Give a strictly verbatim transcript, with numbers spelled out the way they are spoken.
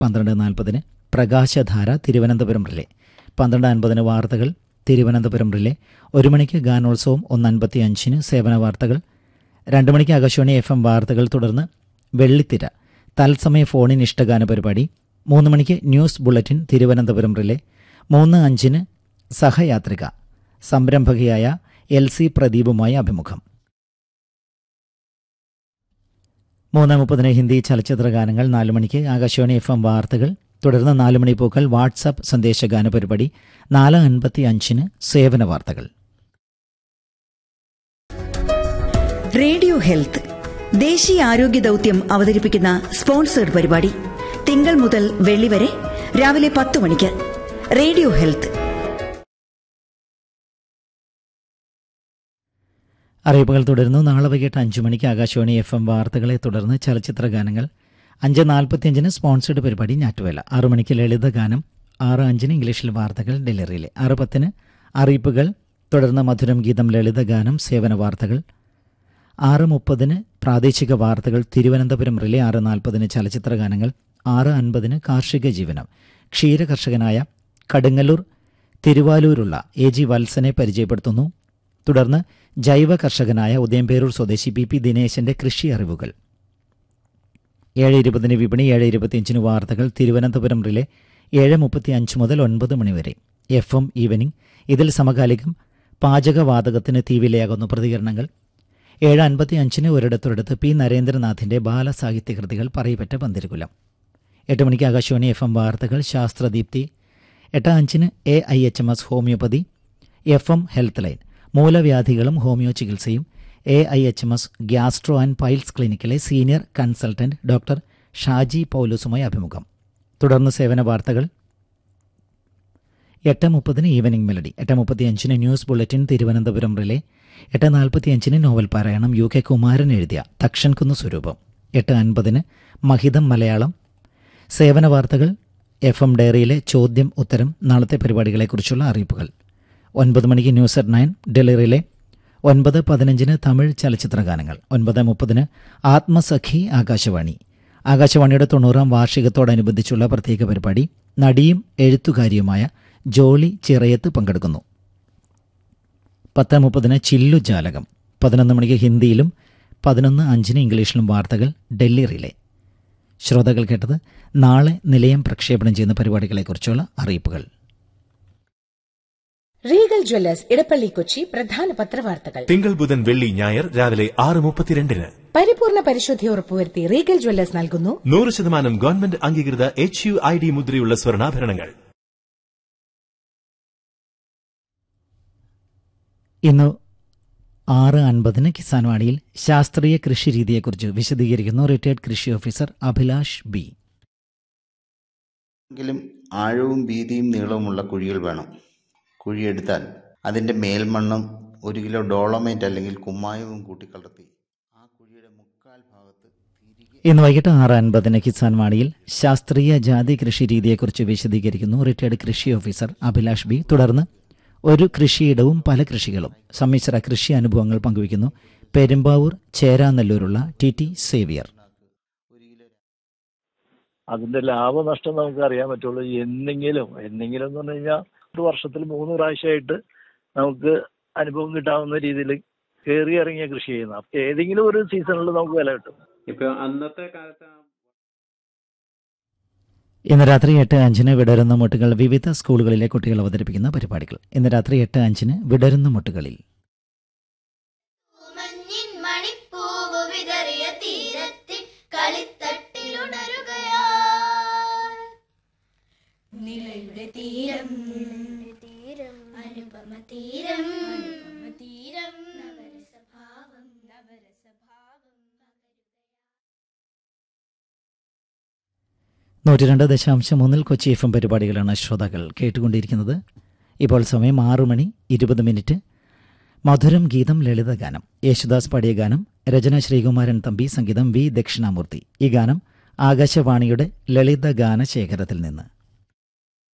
പന്ത്രണ്ട് നാൽപ്പതിന് പ്രകാശധാര തിരുവനന്തപുരം റിലേ, പന്ത്രണ്ട് അൻപതിന് വാർത്തകൾ തിരുവനന്തപുരം റിലേ, ഒരു മണിക്ക് ഗാനോത്സവം, ഒന്ന് അൻപത്തി അഞ്ചിന് സേവന വാർത്തകൾ, രണ്ട് മണിക്ക് ആകാശവാണി എഫ് എം വാർത്തകൾ, തുടർന്ന് വെള്ളിത്തിര തത്സമയ ഫോണിൻ ഇഷ്ടഗാന പരിപാടി, മൂന്ന് മണിക്ക് ന്യൂസ് ബുള്ളറ്റിൻ തിരുവനന്തപുരം റിലേ, മൂന്ന് അഞ്ചിന് സഹയാത്രിക സംരംഭകയായ എൽ സി പ്രദീപുമായി അഭിമുഖം, മൂന്ന് മുപ്പതിന് ഹിന്ദി ചലച്ചിത്ര ഗാനങ്ങൾ, നാല് മണിക്ക് ആകാശവാണി എഫ് എം വാർത്തകൾ, തുടർന്ന് നാല് മണി പൂക്കൾ വാട്സാപ്പ് സന്ദേശഗാന പരിപാടി, നാല് അൻപത്തി അഞ്ചിന് സേവന വാർത്തകൾ. റേഡിയോ ഹെൽത്ത് ദേശീയ ആരോഗ്യ ദൌത്യം അവതരിപ്പിക്കുന്ന സ്പോൺസേഡ് പരിപാടി തിങ്കൾ മുതൽ വെള്ളി വരെ രാവിലെ പത്ത് മണിക്ക്. Radio health. അറിയിപ്പുകൾ തുടരുന്നു. നാളെ വൈകിട്ട് അഞ്ചു മണിക്ക് ആകാശവാണി എഫ് എം വാർത്തകളെ തുടർന്ന് ചലച്ചിത്ര ഗാനങ്ങൾ, അഞ്ച് നാൽപ്പത്തിയഞ്ചിന് സ്പോൺസേഡ് പരിപാടി ഞാറ്റുവേല, ആറു മണിക്ക് ലളിത ഗാനം, ആറ് അഞ്ചിന് ഇംഗ്ലീഷിൽ വാർത്തകൾ ഡെലിവറിയിലെ, ആറ് പത്തിന് അറിയിപ്പുകൾ, തുടർന്ന് മധുരം ഗീതം ലളിത ഗാനം സേവന വാർത്തകൾ, ആറ് മുപ്പതിന് പ്രാദേശിക വാർത്തകൾ തിരുവനന്തപുരം റിലേ, ആറ് നാൽപ്പതിന് ചലച്ചിത്ര ഗാനങ്ങൾ, ആറ് അൻപതിന് കാർഷിക ജീവനം, ക്ഷീരകർഷകനായ കടുങ്ങല്ലൂർ തിരുവാലൂരുള്ള എ ജി വത്സനെ പരിചയപ്പെടുത്തുന്നു. തുടർന്ന് ജൈവ കർഷകനായ ഉദയംപേരൂർ സ്വദേശി പി പി ദിനേശന്റെ കൃഷി അറിവുകൾ. ഏഴ് ഇരുപതിന് വിപണി, ഏഴ് ഇരുപത്തിയഞ്ചിന് വാർത്തകൾ തിരുവനന്തപുരം റിലേ, ഏഴ് മുപ്പത്തി അഞ്ച് മുതൽ ഒൻപത് മണിവരെ എഫ് എം ഈവനിംഗ്. ഇതിൽ സമകാലികം പാചകവാതകത്തിന് തീവിലയാകുന്ന പ്രതികരണങ്ങൾ. ഏഴ് അൻപത്തി അഞ്ചിന് ഒരിടത്തൊരിടത്ത് പി നരേന്ദ്രനാഥിന്റെ ബാലസാഹിത്യകൃതികൾ പറയപ്പെട്ട പന്തിരുകുലം. എട്ട് മണിക്ക് ആകാശവാണി എഫ് എം വാർത്തകൾ ശാസ്ത്രദീപ്തി, എട്ട് അഞ്ചിന് A I H M S homeopathy F M health line, മൂലവ്യാധികളും homeo ചികിത്സയും, A I H M S gastro and piles ക്ലിനിക്കിലെ senior consultant doctor Shaji പൗലൂസുമായി അഭിമുഖം. തുടർന്ന് സേവന വാർത്തകൾ. എട്ട് മുപ്പതിന് ഈവനിംഗ് മെലഡി, എട്ട് മുപ്പത്തി അഞ്ചിന് ന്യൂസ് ബുള്ളറ്റിൻ തിരുവനന്തപുരം റിലേ, എട്ട് നാൽപ്പത്തി അഞ്ചിന് നോവൽ പാരായണം യു കെ കുമാരൻ എഴുതിയ തക്ഷൻ കുന്ന് സ്വരൂപം, എട്ട് അൻപതിന് മഹിതം മലയാളം സേവന വാർത്തകൾ, എഫ് എം ഡയറിയിലെ ചോദ്യം ഉത്തരം, നാളത്തെ പരിപാടികളെക്കുറിച്ചുള്ള അറിയിപ്പുകൾ. ഒൻപത് മണിക്ക് ന്യൂസ് അറ്റ് നയൻ ഡെലിവറിയിലെ, ഒൻപത് പതിനഞ്ചിന് തമിഴ് ചലച്ചിത്ര ഗാനങ്ങൾ, ഒൻപത് മുപ്പതിന് ആത്മസഖി ആകാശവാണി, ആകാശവാണിയുടെ തൊണ്ണൂറാം വാർഷികത്തോടനുബന്ധിച്ചുള്ള പ്രത്യേക പരിപാടി, നടിയും എഴുത്തുകാരിയുമായ ജോളി ചിറയത്ത് പങ്കെടുക്കുന്നു. പത്ത് മുപ്പതിന് ചില്ലു ജാലകം, പതിനൊന്ന് മണിക്ക് ഹിന്ദിയിലും പതിനൊന്ന് അഞ്ചിന് ഇംഗ്ലീഷിലും വാർത്തകൾ ഡൽഹി റിലേ. ശ്രോതാക്കൾ കേട്ടത് നാളെ നിലയം പ്രക്ഷേപണം ചെയ്യുന്ന പരിപാടികളെക്കുറിച്ചുള്ള അറിയിപ്പുകൾ. റീഗൽ ജ്വല്ലേഴ്സ് ഇടപ്പള്ളി കൊച്ചി പ്രധാന പത്രവാർത്തകൾ തിങ്കൾ ബുധൻ വെള്ളി ഞായർ രാവിലെ ആറ് മുപ്പത്തിരണ്ടിന്. പരിപൂർണ പരിശുദ്ധി ഉറപ്പുവരുത്തി റീഗൽ ജ്വല്ലേഴ്സ് നൽകുന്നു നൂറ് ശതമാനം ഗവൺമെന്റ് അംഗീകൃത എച്ച് യു ഐ ഡി മുദ്രയുള്ള സ്വർണ്ണാഭരണങ്ങൾ. ഇന്ന് ആറ് അൻപതിന് കിസാൻ വാണിയിൽ ശാസ്ത്രീയ കൃഷി രീതിയെക്കുറിച്ച് വിശദീകരിക്കുന്നു റിട്ടയർഡ് കൃഷി ഓഫീസർ അഭിലാഷ് ബി. എങ്കിലും ആഴവും വീതിയും നീളവുമുള്ള കുഴികൾ വേണം. കുഴിയെടുത്താൽ അതിൻ്റെ മേൽമണ്ണും ഒരു കിലോ ഡോളമൈറ്റ് അല്ലെങ്കിൽ കുമ്മായവും കൂട്ടിക്കലർത്തി ആ കുഴിയുടെ മുക്കാൽ ഭാഗത്ത് തിരികെ. ഇന്ന് വൈകിട്ട് ആറ് അൻപതിന് കിസാൻ വാണിയിൽ ശാസ്ത്രീയ ജാതി കൃഷി രീതിയെക്കുറിച്ച് വിശദീകരിക്കുന്നു റിട്ടയർഡ് കൃഷി ഓഫീസർ അഭിലാഷ് ബി. തുടർന്ന് ഒരു കൃഷിയിടവും പല കൃഷികളും സമ്മിശ്ര കൃഷി അനുഭവങ്ങൾ പങ്കുവയ്ക്കുന്നു പെരുമ്പാവൂർ ചേരാനെല്ലൂരുള്ള ടി ടി സേവിയർ. അതിന്റെ ലാഭനഷ്ടം നമുക്ക് അറിയാൻ പറ്റുള്ളൂ എന്തെങ്കിലും എന്തെങ്കിലും എന്ന് പറഞ്ഞു കഴിഞ്ഞാൽ ഒരു വർഷത്തിൽ മൂന്ന് പ്രാവശ്യമായിട്ട് നമുക്ക് അനുഭവം കിട്ടാവുന്ന രീതിയിൽ കയറി ഇറങ്ങിയ കൃഷി ചെയ്യുന്ന ഏതെങ്കിലും ഒരു സീസണിൽ നമുക്ക് വില കിട്ടും. ഇപ്പൊ അന്നത്തെ കാലത്ത് ഇന്ന് രാത്രി എട്ട് അഞ്ചിന് വിടരുന്ന മുട്ടുകൾ വിവിധ സ്കൂളുകളിലെ കുട്ടികൾ അവതരിപ്പിക്കുന്ന പരിപാടികൾ. ഇന്ന് രാത്രി എട്ട് അഞ്ചിന് വിടരുന്ന മുട്ടുകളിൽ നൂറ്റി രണ്ട് ദശാംശം മൂന്നിൽ കൊച്ചി എഫ് എം പരിപാടികളാണ് ശ്രോതാക്കൾ കേട്ടുകൊണ്ടിരിക്കുന്നത്. ഇപ്പോൾ സമയം ആറു മണി ഇരുപത് മിനിറ്റ്. മധുരം ഗീതം ലളിത ഗാനം. യേശുദാസ് പാടിയ ഗാനം, രചന ശ്രീകുമാരൻ തമ്പി, സംഗീതം വി ദക്ഷിണാമൂർത്തി. ഈ ഗാനം ആകാശവാണിയുടെ ലളിത ഗാന ശേഖരത്തിൽ നിന്ന്.